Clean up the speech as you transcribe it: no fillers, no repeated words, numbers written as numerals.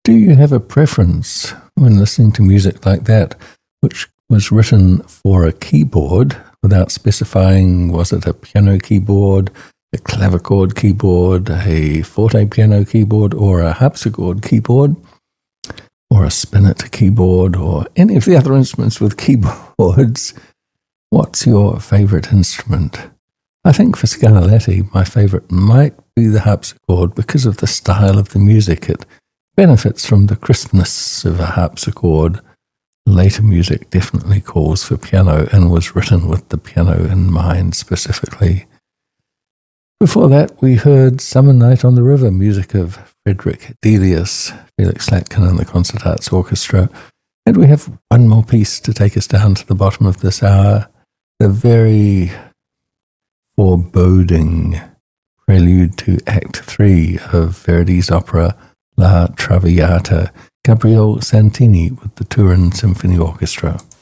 Do you have a preference when listening to music like that, which was written for a keyboard without specifying, was it a piano keyboard, a clavichord keyboard, a forte piano keyboard, or a harpsichord keyboard, or a spinet keyboard, or any of the other instruments with keyboards? What's your favourite instrument? I think for Scarlatti, my favourite might be the harpsichord because of the style of the music. It benefits from the crispness of a harpsichord. Later music definitely calls for piano and was written with the piano in mind specifically. Before that, we heard Summer Night on the River, music of Frederick Delius, Felix Slatkin and the Concert Arts Orchestra. And we have one more piece to take us down to the bottom of this hour, the very foreboding prelude to Act 3 of Verdi's opera La Traviata, Gabriele Santini with the Turin Symphony Orchestra.